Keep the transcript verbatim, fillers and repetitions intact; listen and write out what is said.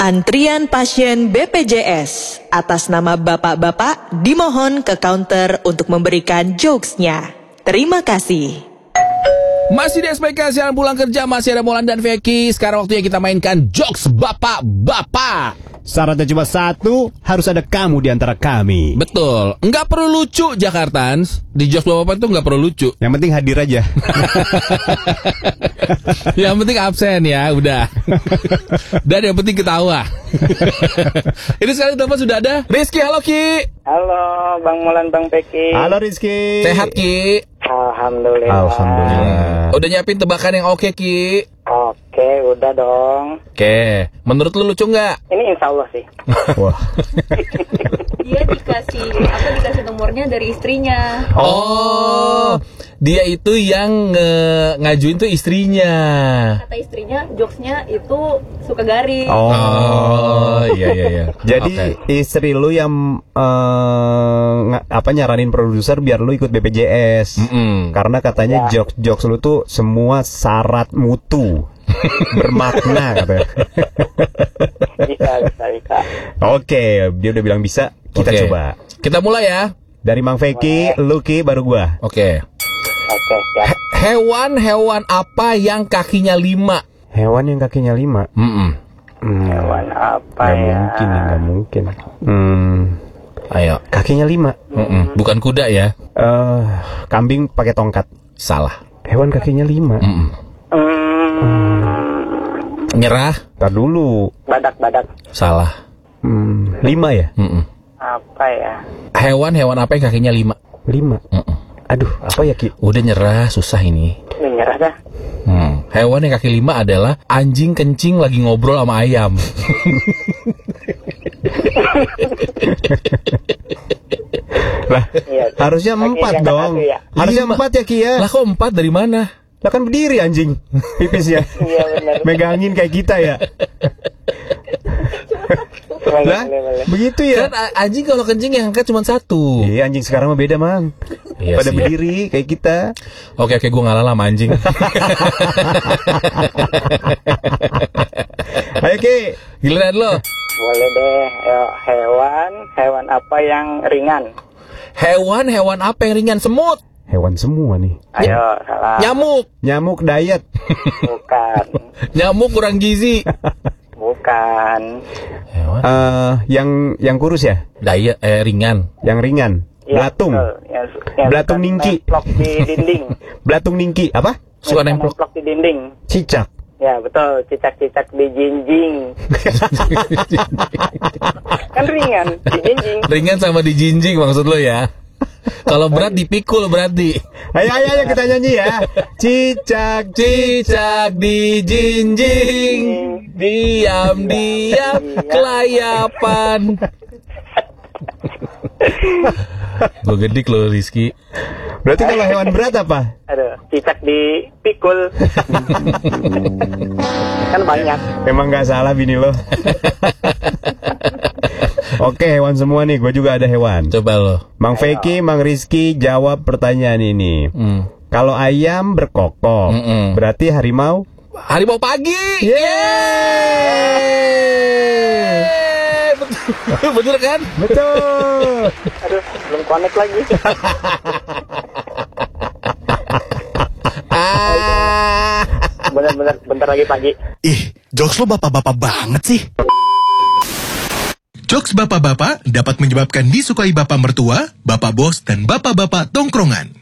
Antrian pasien B P J S. Atas nama bapak-bapak dimohon ke counter untuk memberikan jokesnya. Terima kasih. Masih di S P K siaran pulang kerja, masih ada Molan dan Vicky. Sekarang waktunya kita mainkan jokes bapak-bapak. Syaratnya cuma satu, harus ada kamu di antara kami. Betul, nggak perlu lucu Jakartans. Di jokes bapak-bapak itu nggak perlu lucu. Yang penting hadir aja. Yang penting absen ya, udah. Dan yang penting ketawa. Ini sekarang telepon sudah ada Rizky. Halo Ki. Halo Bang Molan, Bang Vicky. Halo Rizky. Sehat Ki? Alhamdulillah. Alhamdulillah. Udah nyiapin tebakan yang oke Ki? Oke, udah dong. Oke, menurut lu lucu nggak? Ini insya Allah sih. Wah. Dia dikasih apa dikasih nomornya dari istrinya. Oh, dia itu yang nge- ngajuin tuh istrinya. Kata istrinya jokesnya itu suka garing. Oh, Oh, iya iya iya. jadi Oke. istri lu yang eh, nga- apa nyaranin produser biar lu ikut B P J S. Mm-mm. Karena katanya Ya. jokes-jokes lu tuh semua syarat mutu. Bermakna katanya. Bisa, bisa, bisa. Oke, dia udah bilang bisa. Kita Oke. coba. Kita mulai ya. Dari Mang Vicky, Lucky, baru gua. Oke. Oke, siap. Hewan-hewan apa yang kakinya lima? Hewan yang kakinya lima. Mm-mm. Hmm, Hewan apa Gak ya? mungkin, nih, gak mungkin. Hmm, Ayo. kakinya lima. Mm-mm. Bukan kuda ya? Eh, kambing pakai tongkat. Salah. Hewan kakinya lima. Mm-mm. Hmm, Nyerah? Tar dulu. badak-badak. Salah. Hmm, lima ya? Mm-mm. Apa ya? Hewan-hewan apa yang kakinya lima? Lima. Mm-mm. Aduh, apa ya Ki? Udah nyerah, susah ini. Menyerah dah. Hmm. Hewan yang kaki lima adalah anjing kencing lagi ngobrol sama ayam. Lah, Iya. harusnya Oke, empat yang dong. satu ya. Harusnya Lima. empat ya Ki ya. Lah kok empat dari mana? Lah kan berdiri anjing. Pipisnya. Iya benar. Megangin kayak kita ya. Boleh, Lah, boleh, boleh. begitu ya. Kan a- anjing kalau kencing yang angkat cuma satu. Iya, anjing sekarang mah beda, Mang. Iya Pada sih. berdiri kayak kita. Oke oke, gue ngalah lah sama anjing. Ayo Ki. Giliran lo. Boleh deh. Ayo, hewan, hewan apa yang ringan? Hewan-hewan apa yang ringan? Semut, Hewan semua nih. Ayo, salah. nyamuk, Nyamuk diet. Bukan. nyamuk kurang gizi. Bukan. Hewan Eh, yang yang kurus ya? diet eh ringan. Yang ringan. Ya, Belatung. betul. Yang, yang Belatung suka ningki. nemplok di dinding. Belatung ningki. Apa? Suka nemplok. Nemplok di dinding. Cicak. Ya, betul. Cicak-cicak di jinjing. Kan ringan, di jinjing. Ringan sama dijinjing maksud lo ya? Kalau berat dipikul berarti. Ayo, ayo, ayo kita nyanyi ya. Cicak, Cicak dijinjing, diam-diam kelayapan. Gue gedik lo Rizky. Berarti kalau hewan berat apa? Aduh, cicak dipikul. Kan banyak. Emang nggak salah bini lo. Oke, hewan semua nih. Gue juga ada hewan. Coba lo. Mang Vicky, Mang Rizky jawab pertanyaan ini. Hmm. Kalau ayam berkokok, Mm-mm. berarti harimau? Harimau pagi. Yeay! Betul, betul kan? Betul. Aduh, belum connect lagi. Ah. Bener-bener, bentar lagi pagi. Ih, jokes lo bapak-bapak banget sih. Jokes bapak-bapak dapat menyebabkan disukai bapak mertua, bapak bos, dan bapak-bapak tongkrongan.